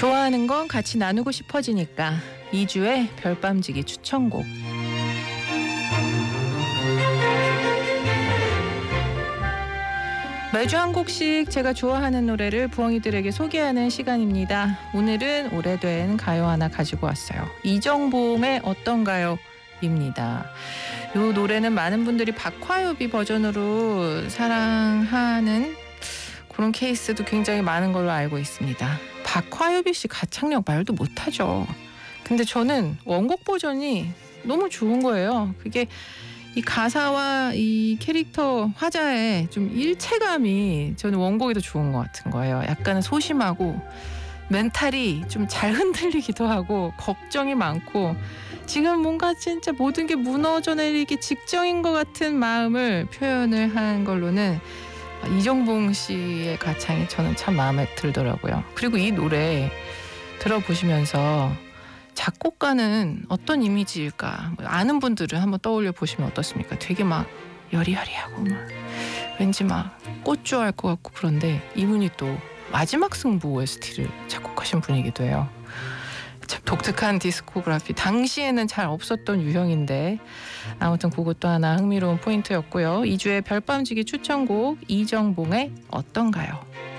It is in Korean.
좋아하는 건 같이 나누고 싶어지니까 이주의 별밤지기 추천곡. 매주 한 곡씩 제가 좋아하는 노래를 부엉이들에게 소개하는 시간입니다. 오늘은 오래된 가요 하나 가지고 왔어요. 이정봉의 어떤가요? 입니다. 이 노래는 많은 분들이 박화요비 버전으로 사랑하는 그런 케이스도 굉장히 많은 걸로 알고 있습니다. 박화요비 씨 가창력 말도 못하죠. 근데 저는 원곡 버전이 너무 좋은 거예요. 그게 이 가사와 이 캐릭터 화자의 좀 일체감이 저는 원곡이 더 좋은 것 같은 거예요. 약간은 소심하고 멘탈이 좀 잘 흔들리기도 하고 걱정이 많고 지금 뭔가 진짜 모든 게 무너져 내리기 직전인 것 같은 마음을 표현을 한 걸로는 이정봉 씨의 가창이 저는 참 마음에 들더라고요. 그리고 이 노래 들어보시면서 작곡가는 어떤 이미지일까 아는 분들은 한번 떠올려 보시면 어떻습니까? 되게 막 여리여리하고 막 왠지 막 꽃 좋아할 것 같고 그런데 이분이 또 마지막 승부 OST를 작곡하신 분이기도 해요. 참 독특한 디스코그래피, 당시에는 잘 없었던 유형인데 아무튼 그것도 하나 흥미로운 포인트였고요. 2주의 별밤지기 추천곡 이정봉의 어떤가요?